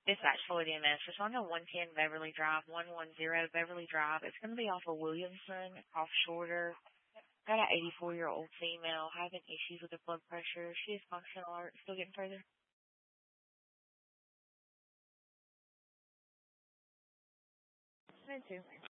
Dispatch Floyd EMS. Respond to 110 Beverly Drive, 110 Beverly Drive. It's going to be off of Williamson, off Shorter. Got an 84-year-old female having issues with her blood pressure. She is function alert. Still getting further? Me too.